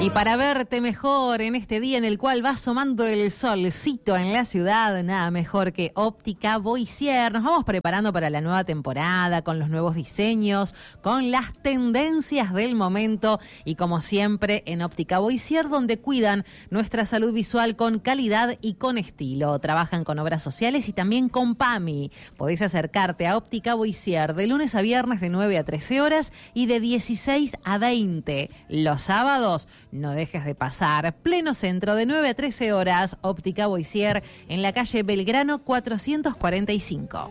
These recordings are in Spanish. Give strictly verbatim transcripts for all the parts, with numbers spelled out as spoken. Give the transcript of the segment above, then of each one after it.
Y para verte mejor en este día en el cual va asomando el solcito en la ciudad, nada mejor que Óptica Boissier. Nos vamos preparando para la nueva temporada, con los nuevos diseños, con las tendencias del momento y como siempre en Óptica Boissier, donde cuidan nuestra salud visual con calidad y con estilo. Trabajan con obras sociales y también con PAMI. Podés acercarte a Óptica Boissier de lunes a viernes de nueve a trece horas y de dieciséis a veinte. Los sábados no dejes de pasar. Pleno centro de nueve a trece horas, Óptica Boissier en la calle Belgrano cuatrocientos cuarenta y cinco.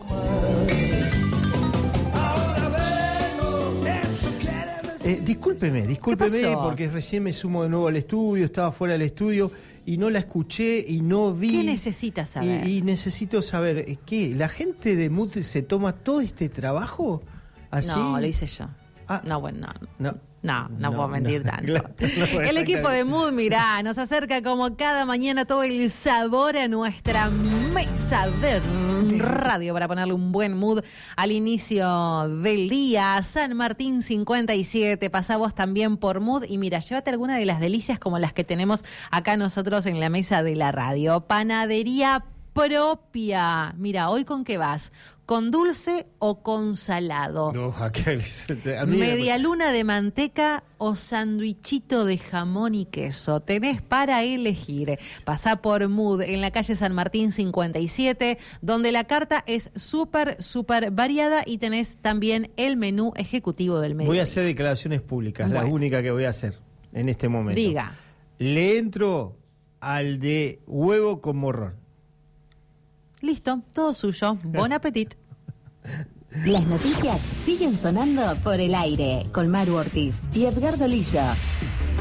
Eh, discúlpeme, discúlpeme porque recién me sumo de nuevo al estudio, estaba fuera del estudio y no la escuché y no vi. ¿Qué necesitas saber? Y, y necesito saber, ¿qué? ¿La gente de Mood se toma todo este trabajo así? No, lo hice yo. Ah, no, bueno, no. No. No, no, No, puedo mentir no, tanto. claro, no, el equipo de Mood, mirá, nos acerca como cada mañana todo el sabor a nuestra mesa de radio para ponerle un buen mood al inicio del día. San Martín cincuenta y siete, pasá vos también por Mood y mira, llévate alguna de las delicias como las que tenemos acá nosotros en la mesa de la radio. Panadería propia. Mira, ¿hoy con qué vas? ¿Con dulce o con salado? No, aquel, a mí Media luna de manteca o sandwichito de jamón y queso. Tenés para elegir. Pasá por Mood en la calle San Martín cincuenta y siete, donde la carta es súper, súper variada y tenés también el menú ejecutivo del mediodía. Voy a hacer declaraciones públicas, bueno, la única que voy a hacer en este momento. Diga. Le entro al de huevo con morrón. Listo, todo suyo. Bon appetit. Las noticias siguen sonando por el aire con Maru Ortiz y Edgardo Lillo.